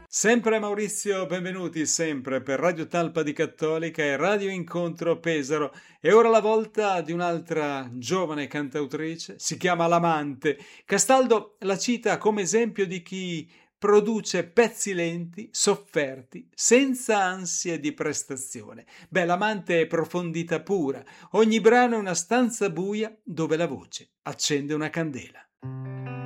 Sempre Maurizio, benvenuti sempre per Radio Talpa di Cattolica e Radio Incontro Pesaro. È ora la volta di un'altra giovane cantautrice, si chiama L'Amante. Castaldo la cita come esempio di chi produce pezzi lenti, sofferti, senza ansie di prestazione. Beh, L'Amante è profondità pura. Ogni brano è una stanza buia dove la voce accende una candela.